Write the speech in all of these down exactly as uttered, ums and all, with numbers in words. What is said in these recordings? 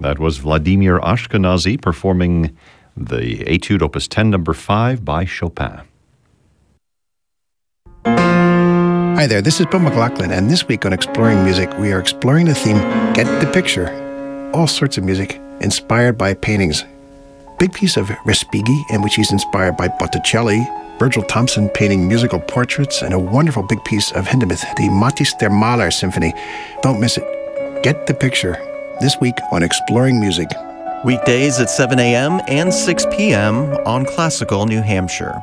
That was Vladimir Ashkenazy performing the Etude Opus ten, number five by Chopin. Hi there, this is Bill McLaughlin, and this week on Exploring Music, we are exploring the theme, Get the Picture. All sorts of music inspired by paintings. Big piece of Respighi, in which he's inspired by Botticelli, Virgil Thompson painting musical portraits, and a wonderful big piece of Hindemith, the Matthäus der Maler Symphony. Don't miss it. Get the Picture. This week on Exploring Music. Weekdays at seven a.m. and six p.m. on Classical New Hampshire.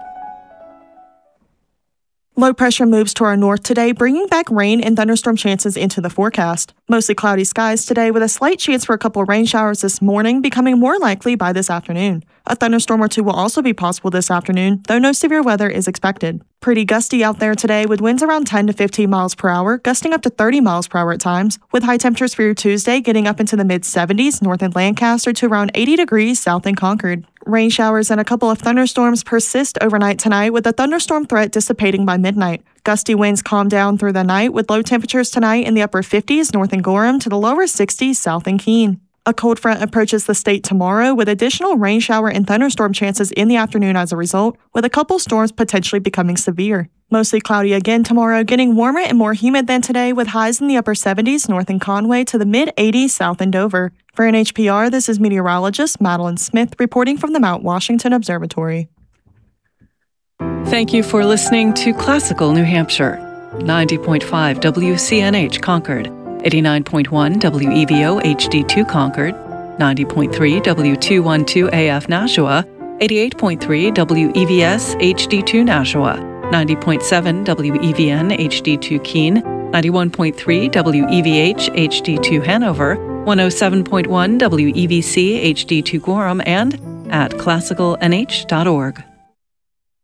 Low pressure moves to our north today, bringing back rain and thunderstorm chances into the forecast. Mostly cloudy skies today with a slight chance for a couple of rain showers this morning, becoming more likely by this afternoon. A thunderstorm or two will also be possible this afternoon, though no severe weather is expected. Pretty gusty out there today with winds around ten to fifteen miles per hour, gusting up to thirty miles per hour at times, with high temperatures for your Tuesday getting up into the mid seventies north in Lancaster to around eighty degrees south in Concord. Rain showers and a couple of thunderstorms persist overnight tonight, with the thunderstorm threat dissipating by midnight. Gusty winds calm down through the night, with low temperatures tonight in the upper fifties north in Gorham to the lower sixties south in Keene. A cold front approaches the state tomorrow, with additional rain shower and thunderstorm chances in the afternoon as a result, with a couple storms potentially becoming severe. Mostly cloudy again tomorrow, getting warmer and more humid than today, with highs in the upper seventies north in Conway to the mid eighties south in Dover. For N H P R, this is meteorologist Madeline Smith reporting from the Mount Washington Observatory. Thank you for listening to Classical New Hampshire. ninety point five W C N H Concord, eighty-nine point one W E V O H D two Concord, ninety point three W two twelve A F Nashua, eighty-eight point three W E V S H D two Nashua, ninety point seven W E V N H D two Keene, ninety-one point three W E V H H D two Hanover, one oh seven point one W E V C H D two Gorham, and at classical N H dot org.